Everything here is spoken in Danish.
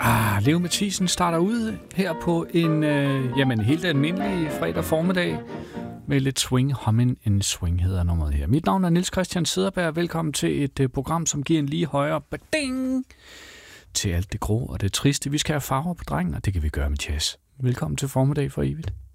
Leo Mathisen starter ud her på en helt almindelig fredag formiddag med lidt swing. Hummin' in Swing hedder nummeret her. Mit navn er Niels Christian Cederberg. Velkommen til et program, som giver en lige højere bading til alt det grå og det triste. Vi skal have farver på drengen, og det kan vi gøre med jazz. Velkommen til Formiddag for evigt.